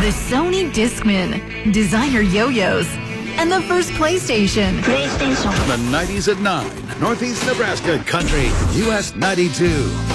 the Sony Discman, designer yo-yos, and the first PlayStation. The 90s at 9, Northeast Nebraska Country, US 92.